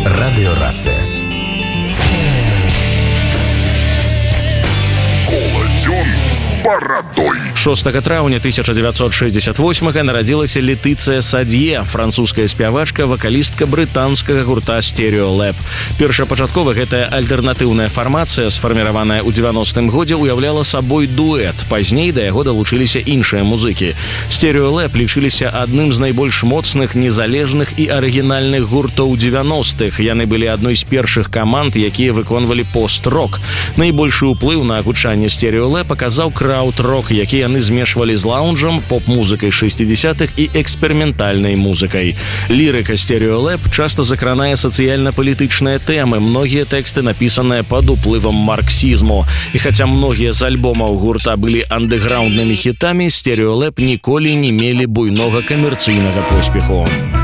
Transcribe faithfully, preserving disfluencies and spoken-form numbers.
Радыёрацыя. Коладзён з барадой. шостага траўня тысяча дзевяцьсот шэсцьдзесят восьмага нарадзілася Летыцыя Садье, французская спявачка, вакалістка брытанскага гурта «Стереолэб». Першапачаткова гэтая альтэрнатыўная фармацыя, сфарміраваная ў дзевяностым годзе, уяўляла сабой дуэт. Пазней да яго далучыліся іншыя музыкі. «Стереолэб» лічыліся адным з найбольш моцных, незалежных і арыгінальных гуртоў дзевяностых. Яны былі адной з першых каманд, якія выконвалі пост-рок. Найбольшы ўплыў на гучанне «Стереолэб» паказаў крауд-рок, які яны змешвалі з лаунжам, поп-музыкай шэсцідзесятых і эксперыментальнай музыкай. Лірыка «Стереолэб» часта закранае сацыяльна-палітычныя тэмы, многія тэксты напісаныя пад уплывам марксізму. І хаця многія з альбомаў гурта былі андэграунднымі хітамі, «Стереолэб» ніколі не мелі буйнога камерцыйнага поспеху.